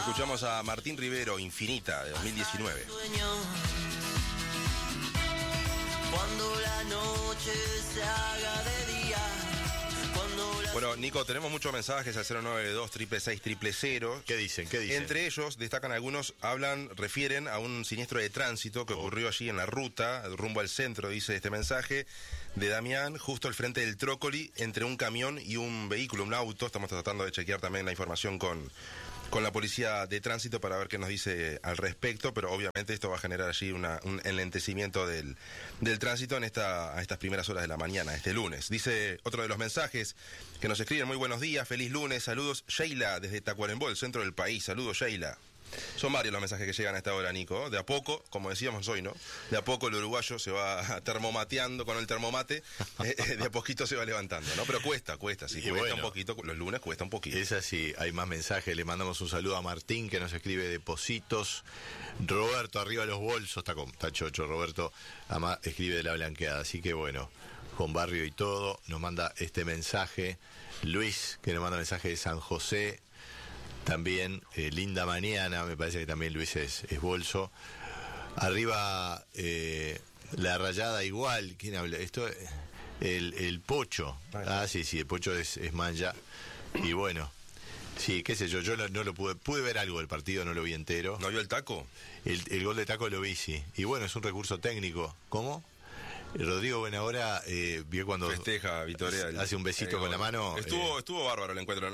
Escuchamos a Martín Rivero, Infinita, de 2019. Cuando la noche se haga de día. Bueno, Nico, tenemos muchos mensajes al 092-666-000. ¿Qué dicen? Entre ellos, destacan algunos, refieren a un siniestro de tránsito que ocurrió allí en la ruta, rumbo al centro, dice este mensaje, de Damián, justo al frente del Trócoli, entre un camión y un vehículo, un auto. Estamos tratando de chequear también la información con la policía de tránsito para ver qué nos dice al respecto, pero obviamente esto va a generar allí un enlentecimiento del tránsito a estas primeras horas de la mañana, este lunes. Dice otro de los mensajes que nos escriben: muy buenos días, feliz lunes, saludos, Sheila, desde Tacuarembó, el centro del país, saludos, Sheila. Son varios los mensajes que llegan a esta hora, Nico. De a poco, como decíamos hoy, ¿no? De a poco el uruguayo se va termomateando con el termomate, de a poquito se va levantando, ¿no? Pero cuesta, sí, y cuesta bueno, un poquito, los lunes cuesta un poquito. Es así, hay más mensajes, le mandamos un saludo a Martín, que nos escribe de Positos. Roberto, arriba los bolsos, está chocho, Roberto, escribe de La Blanqueada, así que bueno, con barrio y todo, nos manda este mensaje. Luis, que nos manda mensaje de San José. También, linda mañana, me parece que también Luis es bolso. Arriba, la rayada igual, ¿quién habla? Esto, el Pocho. Sí, el Pocho es Manja. Y bueno, sí, qué sé yo no lo pude ver algo del partido, no lo vi entero. ¿No vio el taco? El gol de taco lo vi, sí. Y bueno, es un recurso técnico. ¿Cómo? Rodrigo Buenahora vio cuando festeja, Vitoria. Hace un besito con la mano. Estuvo bárbaro el encuentro.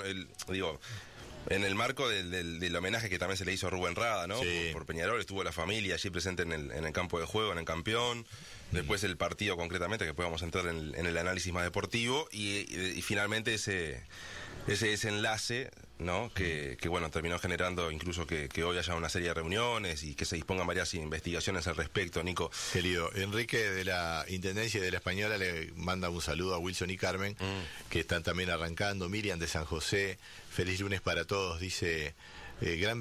En el marco del homenaje que también se le hizo a Rubén Rada, ¿no? Sí. Por Peñarol, estuvo la familia allí presente en el campo de juego, en el campeón. Después el partido concretamente, que podemos entrar en el análisis más deportivo. Y finalmente ese desenlace, ¿no? Que bueno, terminó generando incluso que hoy haya una serie de reuniones y que se dispongan varias investigaciones al respecto, Nico. Querido, Enrique de la Intendencia de la Española le manda un saludo a Wilson y Carmen, que están también arrancando. Miriam de San José, feliz lunes para todos, dice, gran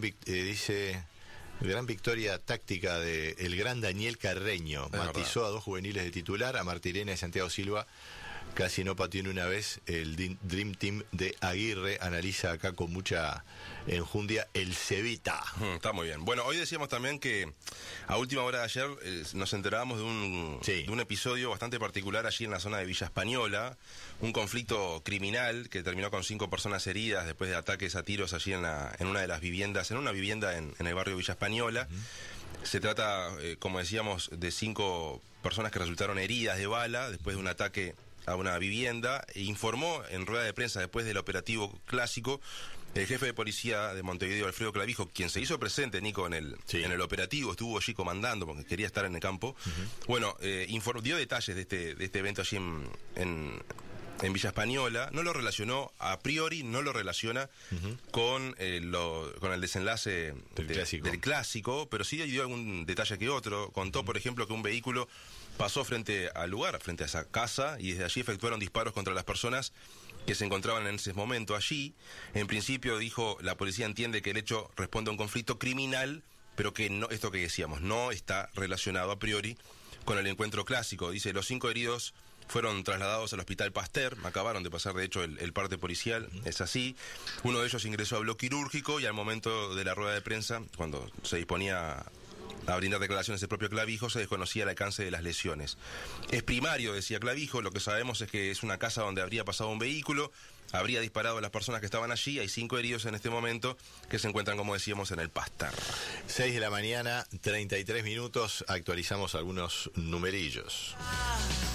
victoria táctica de el gran Daniel Carreño. Matizó a dos juveniles de titular, a Martirena y Santiago Silva. Casi no pateó ni una vez. El Dream Team de Aguirre analiza acá con mucha enjundia el Cevita. Está muy bien. Bueno, hoy decíamos también que a última hora de ayer nos enterábamos de un episodio bastante particular allí en la zona de Villa Española, un conflicto criminal que terminó con 5 personas heridas después de ataques a tiros allí en una de las viviendas, en una vivienda en el barrio Villa Española. Se trata, como decíamos, de 5 personas que resultaron heridas de bala después de un ataque a una vivienda. Informó en rueda de prensa después del operativo clásico el jefe de policía de Montevideo, Alfredo Clavijo, quien se hizo presente, Nico, en el operativo, estuvo allí comandando porque quería estar en el campo. Bueno, dio detalles de este evento allí en Villa Española. No lo relacionó, a priori no lo relaciona con el desenlace del clásico, pero sí dio algún detalle que otro. Contó, por ejemplo, que un vehículo pasó frente al lugar, frente a esa casa, y desde allí efectuaron disparos contra las personas que se encontraban en ese momento allí. En principio, dijo, la policía entiende que el hecho responde a un conflicto criminal, pero que no, esto que decíamos, no está relacionado a priori con el encuentro clásico. Dice, los 5 heridos fueron trasladados al hospital Pasteur, acabaron de pasar de hecho el parte policial, es así. Uno de ellos ingresó a bloque quirúrgico y al momento de la rueda de prensa, cuando se disponía a brindar declaraciones el propio Clavijo, se desconocía el alcance de las lesiones. Es primario, decía Clavijo, lo que sabemos es que es una casa donde habría pasado un vehículo, habría disparado a las personas que estaban allí, hay 5 heridos en este momento que se encuentran, como decíamos, en el Pasteur. 6 de la mañana, 33 minutos, actualizamos algunos numerillos.